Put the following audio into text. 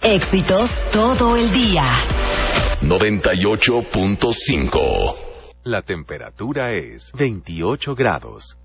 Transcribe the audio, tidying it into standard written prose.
Éxitos todo el día. 98.5. La temperatura es 28 grados.